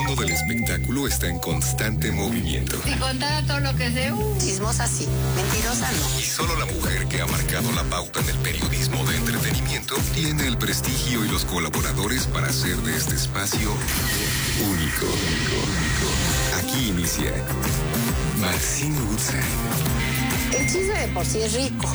mundo del espectáculo está en constante movimiento. Si contara todo lo que sé, chismosa sí, mentirosa no. Y solo la mujer que ha marcado la pauta en el periodismo de entretenimiento tiene el prestigio y los colaboradores para hacer de este espacio único. Aquí inicia Maxine Woodside. El chisme de por sí es rico.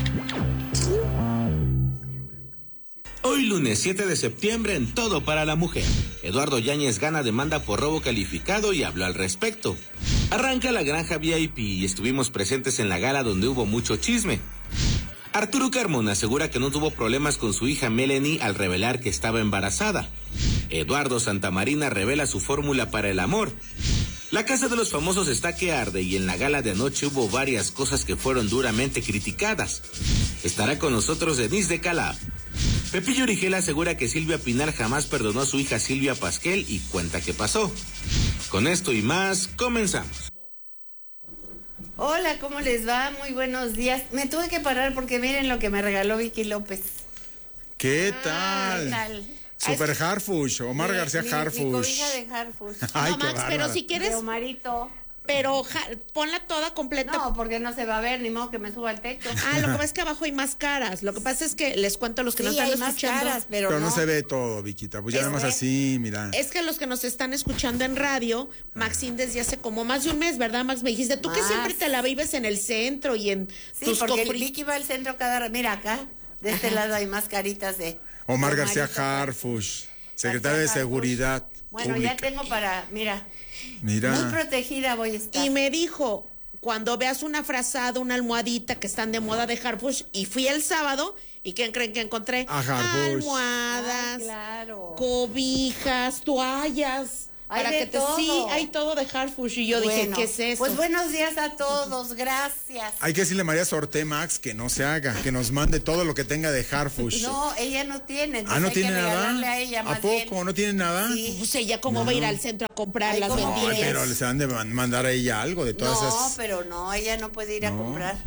Hoy lunes 7 de septiembre en Todo para la Mujer. Eduardo Yáñez gana demanda por robo calificado y habló al respecto. Arranca la granja VIP y estuvimos presentes en la gala donde hubo mucho chisme. Arturo Carmona asegura que no tuvo problemas con su hija Melanie al revelar que estaba embarazada. Eduardo Santamarina revela su fórmula para el amor. La Casa de los Famosos está que arde y en la gala de anoche hubo varias cosas que fueron duramente criticadas. Estará con nosotros Denise de Calaf. Pepillo Origel asegura que Silvia Pinal jamás perdonó a su hija Silvia Pasquel y cuenta qué pasó. Con esto y más, comenzamos. Hola, ¿cómo les va? Muy buenos días. Me tuve que parar porque miren lo que me regaló Vicky López. ¿Qué tal? ¿Qué tal? Super Harfush, Omar García Harfush. Mi cobija de Harfush. Ay, no, Max, pero si quieres, de Omarito. pero ponla toda completa. No, porque no se va a ver, ni modo que me suba al techo. Lo que pasa es que abajo hay más caras. Lo que pasa es que les cuento a los que nos están hay más escuchando. caras, pero no se ve todo, Viquita. Pues ya nada más así, mira. Es que los que nos están escuchando en radio, Maxine desde hace como más de un mes, ¿verdad, Max? Me dijiste, tú que siempre te la vives en el centro y en tus porque Vicky va al centro mira acá, de este lado hay más caritas de Omar García Harfush, secretario de Seguridad Bueno, Pública. Ya tengo mira. Muy protegida voy a estar. Y me dijo, cuando veas una frazada, una almohadita que están de moda de Harfush, y fui el sábado, ¿y quién creen que encontré? Almohadas, cobijas, toallas. Sí, hay todo de Harfush. Y yo dije, ¿qué es eso? Pues buenos días a todos, gracias. Hay que decirle a María Sorté, Max, que no se haga, que nos mande todo lo que tenga de Harfush. No, ella no tiene. ¿No tiene nada? A ella, ¿A poco? Bien. ¿No tiene nada? Sí. Pues ella cómo va a ir al centro a comprar las benditas. Pero les han de mandar a ella algo de todas esas. No, pero no, ella no puede ir a comprar.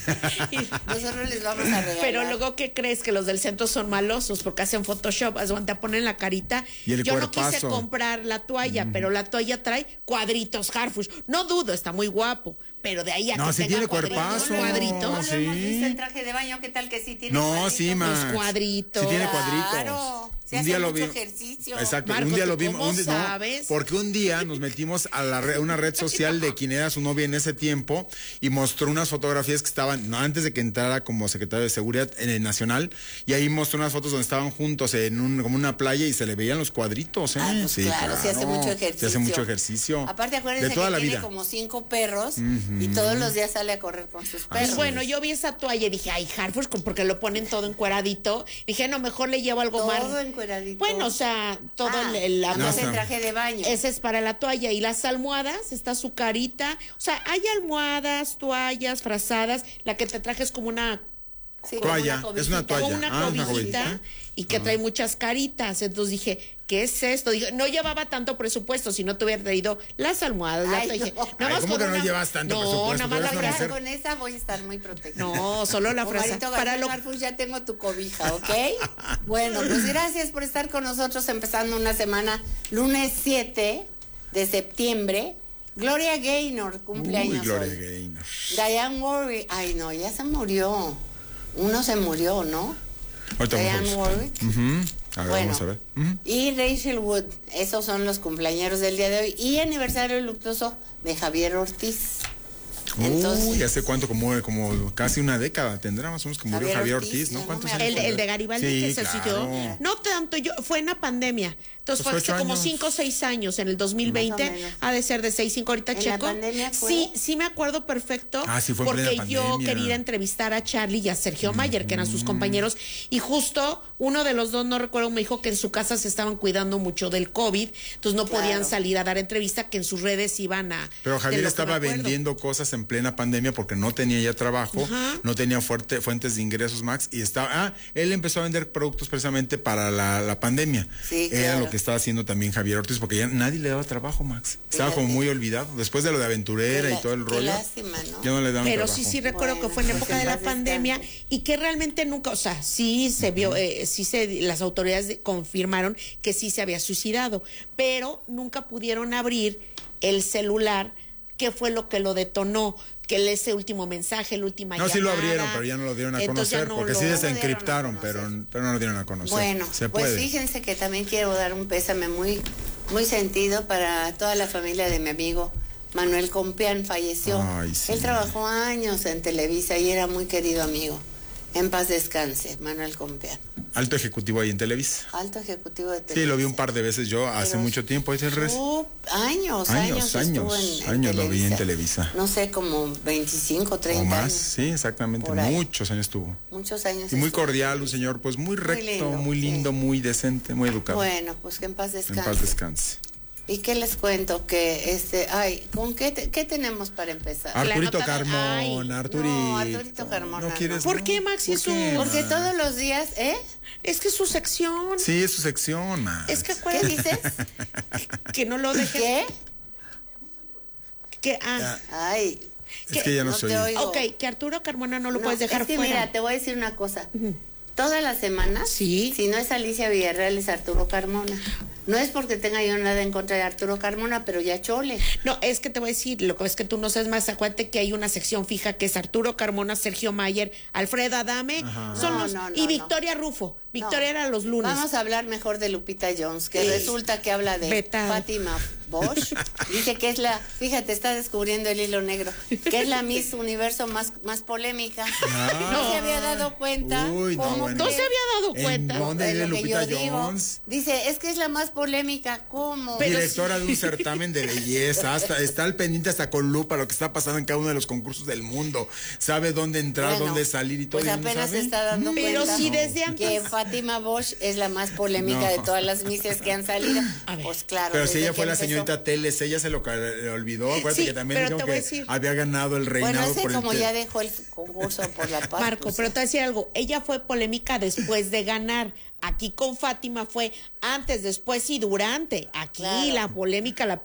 Nosotros les vamos a regalar. Pero luego, ¿qué crees? Que los del centro son malosos porque hacen Photoshop, te ponen la carita. Y el Yo cuerpazo. No quise comprar la toalla, pero la toalla trae cuadritos Harfush. No dudo, está muy guapo, pero de ahí a que sí tiene cuerpazo. Cuadritos. No lo hemos visto en traje de baño, ¿qué tal que sí tiene cuadritos? Sí, Max. Los cuadritos. Sí tiene cuadritos. Claro. Un día lo vimos. Ejercicio. Exacto, Marcos, un día lo ¿tú vimos. cómo sabes? Porque un día nos metimos a una red social de quien era su novia en ese tiempo y mostró unas fotografías que estaban, no antes de que entrara como secretario de Seguridad Nacional, y ahí mostró unas fotos donde estaban juntos como una playa y se le veían los cuadritos. Pues sí, claro, se hace mucho ejercicio. Se hace mucho ejercicio. Aparte, acuérdense de toda que la tiene vida. como 5 perros y todos los días sale a correr con sus perros. Bueno, yo vi esa toalla y dije, ay, Harfush, porque lo ponen todo encueradito. Dije, no, mejor le llevo algo más. Todo encueradito. Bueno, o sea, todo no es el traje de baño. Ese es para la toalla. Y las almohadas, está su carita. O sea, hay almohadas, toallas, frazadas. La que te traje es como una toalla, es una toalla. Como una cobijita y que trae muchas caritas. Entonces dije, ¿qué es esto? Dije, no llevaba tanto presupuesto, si no te hubiera traído las almohadas. ¿Cómo que no llevas tanto presupuesto? Nada más la frase. Con esa voy a estar muy protegida. No, solo la frase. Para Harfush ya tengo tu cobija, ¿ok? Bueno, pues gracias por estar con nosotros empezando una semana, lunes 7 de septiembre. Gloria Gaynor, cumpleaños. Gloria hoy. Gaynor. Diane Warwick, no, ya se murió. Uno se murió, ¿no? Diane Warwick. A ver, vamos a ver. Y Rachel Wood, esos son los cumpleaños del día de hoy. Y aniversario luctuoso de Javier Ortiz. Entonces, ¿hace cuánto? Como casi una década tendrá más o menos que murió Javier Ortiz, ¿no? ¿Cuántos años? El de Garibaldi, sí, que se suicidó. No tanto, fue en la pandemia. Entonces pues fue hace como 5 o 6 años, en el 2020, ha de ser de 6, 5, ahorita ¿En checo. la pandemia fue? Sí me acuerdo perfecto, sí fue porque yo pandemia. quería entrevistar a Charlie y a Sergio Mayer, que eran sus compañeros, y justo uno de los dos, no recuerdo, me dijo que en su casa se estaban cuidando mucho del COVID, entonces no podían salir a dar entrevista, que en sus redes iban a... Pero Javier estaba vendiendo cosas en plena pandemia porque no tenía ya trabajo, no tenía fuentes de ingresos, Max, y él empezó a vender productos precisamente para la pandemia. Sí, Era claro. lo que estaba haciendo también Javier Ortiz, porque ya nadie le daba trabajo, Max. Estaba como muy olvidado. Después de lo de Aventurera y todo el rollo. Lástima, ¿no? Ya no le daban Pero trabajo. sí recuerdo que fue en época de la pandemia y que realmente nunca, o sea, sí se vio, las autoridades confirmaron que sí se había suicidado, pero nunca pudieron abrir el celular, que fue lo que lo detonó, que ese último mensaje, la última llamada. No, sí lo abrieron, pero ya no lo dieron a conocer, porque sí desencriptaron, pero no lo dieron a conocer. Bueno, pues fíjense que también quiero dar un pésame muy, muy sentido para toda la familia de mi amigo Manuel Compeán, falleció. Ay, sí. Él trabajó años en Televisa y era muy querido amigo. En paz descanse, Manuel Compeán. Alto ejecutivo ahí en Televisa. Alto ejecutivo de Televisa. Sí, lo vi un par de veces yo hace mucho tiempo. Años lo vi en Televisa. No sé, como 25, 30 o más, años. Sí, exactamente. Muchos años tuvo. Muchos años. Y muy cordial, un señor, pues muy recto, muy lindo, muy decente, muy educado. Bueno, pues que en paz descanse. En paz descanse. ¿Y qué les cuento? Que ¿con qué tenemos para empezar? Arturito Carmona, Arturito. No, Arturito Carmona. ¿No quieres? ¿Por qué, Max? Porque todos los días, es que es su sección. Sí, es su sección, Max. Es que ¿Qué dices? Que no lo dejes. ¿Qué? Ay. Es que ya no soy. Ok, que Arturo Carmona no lo puedes dejar fuera. Mira, te voy a decir una cosa. Todas las semanas, si no es Alicia Villarreal, es Arturo Carmona. No es porque tenga yo nada en contra de Arturo Carmona, pero ya chole. No, es que te voy a decir, lo que es que tú no sabes más, acuérdate que hay una sección fija que es Arturo Carmona, Sergio Mayer, Alfredo Adame, y Victoria Rufo. Victoria era los lunes. Vamos a hablar mejor de Lupita Jones, que resulta que habla de Fátima Bosch. Dice que es fíjate, está descubriendo el hilo negro, que es la Miss Universo más polémica. No se había dado cuenta. Uy, no se había dado cuenta. ¿En dónde vive Lupita Jones? Jones? Dice, es que es la más polémica. ¿Cómo? Directora de un certamen de belleza, está al pendiente hasta con lupa lo que está pasando en cada uno de los concursos del mundo. Sabe dónde entrar, dónde salir y todo. Pues apenas se está dando cuenta. Pero si desde antes. Que Fátima Bosch es la más polémica de todas las misses que han salido. Pues claro. Pero si ella fue la señorita Teles, ella se lo olvidó. Acuérdate que también dijo que había ganado el reinado. Bueno, ese como ya dejó el concurso por la paz. Marco, pero te voy a decir algo. Ella fue polémica después de ganar. Aquí con Fátima fue antes, después y durante. Aquí la polémica la